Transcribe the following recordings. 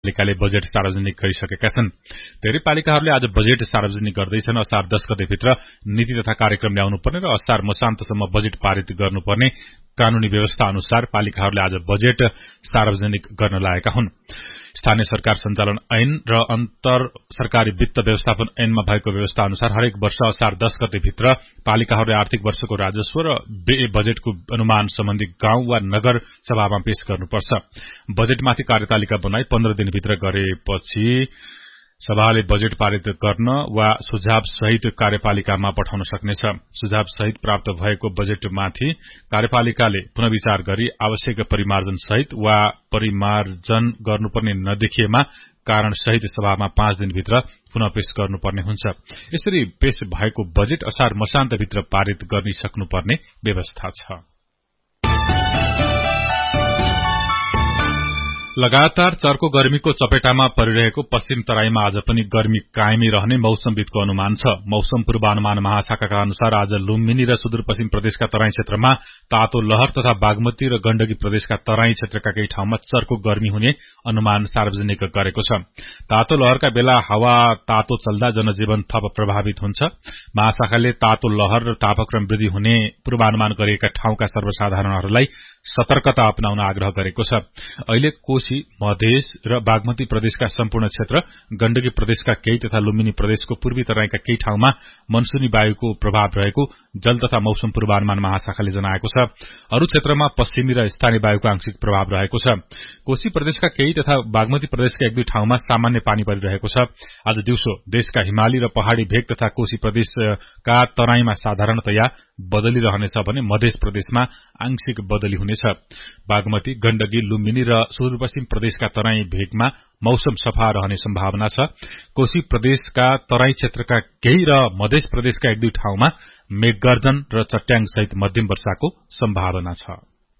पालिकाले budget सार्वजनिक गरिसकेका छन्। धेरै पालिकाहरूले आज बजेट सार्वजनिक गर्दैछन्। असार 10 गतेभित्र नीति तथा कार्यक्रम ल्याउनुपर्ने र असार मसान्तसम्म बजेट पारित गर्नुपर्ने कानूनी व्यवस्था अनुसार पालिकाहरूले आज बजेट सार्वजनिक गर्न लागेका हुन्। स्थानीय सरकार सञ्चालन ऐन र अन्तर सरकारी वित्त व्यवस्थापन ऐनमा भएको व्यवस्था अनुसार हरेक वर्ष असार 10 गतेभित्र पालिकाहरूले आर्थिक वर्षको राजस्व र बजेटको अनुमान सम्बन्धी गाउँ वा नगर सभामा पेश गर्नुपर्छ। बजेटमाथि कार्यतालिका बनाई 15 दिनभित्र गरेपछि सभाले बजेट पारित गर्न वा सुझाव सहित कार्यपालिकामा पठाउन सक्नेछ। सुझाव सहित प्राप्त भएको बजेटमाथि कार्यपालिकाले पुनः विचार गरी आवश्यक परिमार्जन सहित वा परिमार्जन गर्नुपर्ने नदेखिएमा कारण सहित सभामा 5 दिनभित्र पुनः पेश गर्नुपर्ने हुन्छ। यसरी पेश भएको बजेट असार मसान्तभित्र पारित गरिसक्नुपर्ने व्यवस्था छ। लगातार चर्को गर्मीको चपेटामा परिरहेको पश्चिम तराईमा आज पनि गर्मी कायमै रहने मौसमविदको अनुमान छ। मौसम पूर्वानुमान महाशाखाका अनुसार आज लुम्बिनी र सुदूरपश्चिम प्रदेशका तराई क्षेत्रमा तातो लहर तथा बागमती र गण्डकी प्रदेशका तराई क्षेत्रका केही ठाउँमा चर्को गर्मी हुने अनुमान सार्वजनिक गरेको छ। तातो लहरका बेला हावा तातो चल्दा जनजीवन थप प्रभावित हुन्छ। महाशाखाले तातो लहर र तापक्रम वृद्धि हुने पूर्वानुमान गरिएका ठाउँका सर्वसाधारणहरूलाई सतर्कता अपनाउन आग्रह गरेको छ। अहिले कोशी, मधेस र बागमती प्रदेशका सम्पूर्ण क्षेत्र, गण्डकी प्रदेशका केही तथा लुम्बिनी प्रदेशको पूर्वी तराईका केही ठाउँमा मनसुनी वायुको प्रभाव रहेको जल तथा मौसम पूर्वानुमान महाशाखाले जनाएको छ। अरू क्षेत्रमा पश्चिमी र स्थानीय वायुको आंशिक प्रभाव रहेको छ। कोशी प्रदेशका केही तथा बागमती प्रदेशका 1-2 ठाउँमा सामान्य पानी परिरहेको छ। आज दिउँसो देशका हिमाली र पहाड़ी भेग तथा कोशी प्रदेशका तराईमा साधारणतया बदली रहनेछ भने मधेस प्रदेशमा आंशिक बदली हुनेछ। बागमती, गण्डकी, लुम्बिनी र सुदूरपश्चिम प्रदेशका तराई भेगमा मौसम सफा रहने सम्भावना छ। कोशी प्रदेशका तराई क्षेत्रका केही र मधेस प्रदेशका 1-2 ठाउँमा मेघगर्जन र चट्याङ सहित मध्यम वर्षाको सम्भावना छ।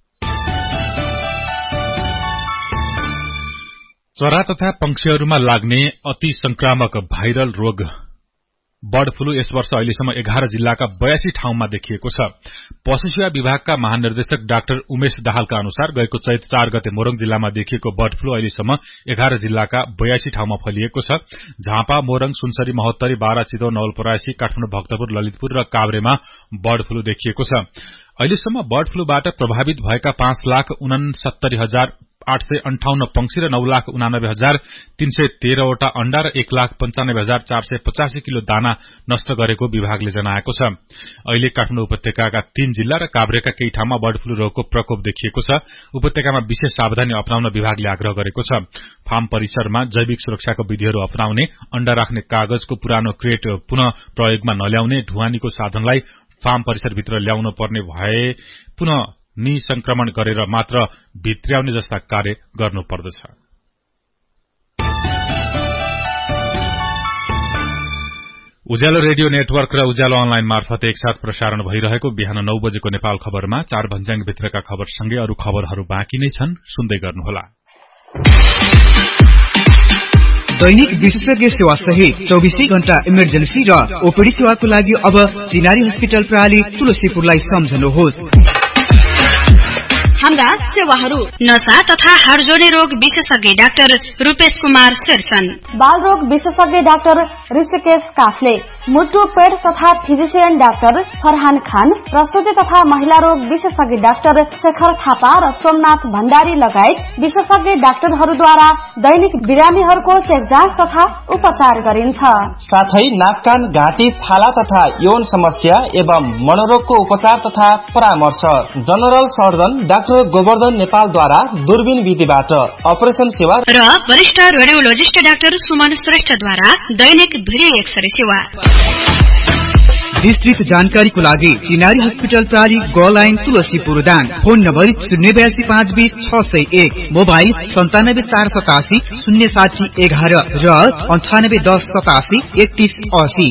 चरा तथा पंक्षीहरूमा लाग्ने अति संक्रामक भाइरल रोग बर्ड फ्लू यस वर्ष अहिलेसम्म 11 जिल्लाका 82 ठाउँमा देखिएको छ। पशु सेवा विभागका महानिर्देशक डाक्टर उमेश दाहालका अनुसार गएको चैत 4 गते मोरङ जिल्लामा देखिएको बर्ड फ्लू अहिलेसम्म 11 जिल्लाका 82 ठाउँमा फैलिएको छ। झापा, मोरङ, सुनसरी, महोत्तरी, बारा, चितवन, नवलपरासी, काठमाडौँ, भक्तपुर, ललितपुर र काभ्रेमा बर्ड फ्लू देखिएको छ। अहिलेसम्म बर्ड फ्लूबाट प्रभावित भएका 5,69,858 पंक्षी र 9,89,313 वटा अण्डा र 1,95,485 किलो दाना नष्ट गरेको विभागले जनाएको छ। अहिले काठमाडौँ उपत्यकाका 3 जिल्ला र काभ्रेका केही ठाउँमा बर्ड फ्लू रोगको प्रकोप देखिएको छ। उपत्यकामा विशेष सावधानी अपनाउन विभागले आग्रह गरेको छ। फार्म परिसरमा जैविक सुरक्षाको विधिहरू अपनाउने, अण्डा राख्ने कागजको पुरानो क्रेट पुनः प्रयोगमा नल्याउने, ढुवानीको साधनलाई फार्म परिसरभित्र ल्याउन पर्ने भए पुनः निसंक्रमण गरेर मात्र भित्र्याउने जस्ता कार्य गर्नुपर्दछ। उज्यालो रेडियो नेटवर्क र उज्यालो अनलाइन मार्फत एकसाथ प्रसारण भइरहेको बिहान 9 बजेको नेपाल खबरमा 4 भन्ज्याङभित्रका खबरसँगै अरू खबरहरू बाँकी नै छन्, सुन्दै गर्नुहोला। दैनिक विशेषज्ञ सेवा सहित 24 घण्टा इमर्जेन्सी र ओपीडी सेवाको लागि अब चिनारी हस्पिटल प्रणाली तुलसीपुरलाई सम्झनुहोस्। हाम्रा सेवाहरू नसा तथा हाड जोड्ने रोग विशेषज्ञ डाक्टर रूपेश कुमार शेरसन, बाल रोग विशेषज्ञ डाक्टर ऋषिकेश काफले, मुटु पेट तथा फिजिशियन डाक्टर फरहान खान, प्रसुति तथा महिला रोग विशेषज्ञ डाक्टर शेखर थापा र सोमनाथ भण्डारी लगायत विशेषज्ञ डाक्टरहरूद्वारा दैनिक बिरामीहरूको चेक जाँच तथा उपचार गरिन्छ। साथै नाककान, घाँटी, छाला तथा यौन समस्या एवं मनोरोगको उपचार तथा परामर्श जनरल सर्जन डाक्टर गोवर्धन नेपालद्वारा दूरबीन विधिबाट अपरेसन सेवा र वरिष्ठ रेडियोलोजिस्ट डाक्टर सुमन श्रेष्ठद्वारा दैनिक भिडियो एक्सरे सेवा। विस्तृत जानकारीको लागि चिनारी हस्पिटल प्रणाली ग line Tulsipur Dang, phone number 082520601, mobile 9748707011 र 9810873180।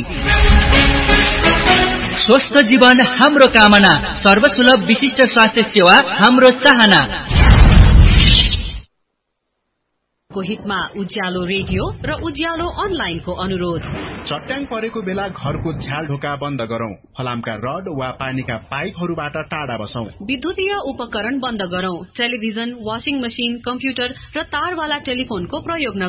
स्वस्थ जीवन हाम्रो कामना, सर्वसुलभ विशिष्ट स्वास्थ्य सेवा हाम्रो चाहना। को हितमा उज्यालो रेडियो र उज्यालो अनलाइनको अनुरोध। चट्याङ परेको बेला घरको झ्याल ढोका बन्द गरौं। फलामका रड वा पानीका पाइपहरूबाट टाढा बसौं। विद्युतीय उपकरण बन्द गरौं। टेलिभिजन, वाशिङ मशिन, कम्प्युटर र तारवाला टेलिफोनको प्रयोग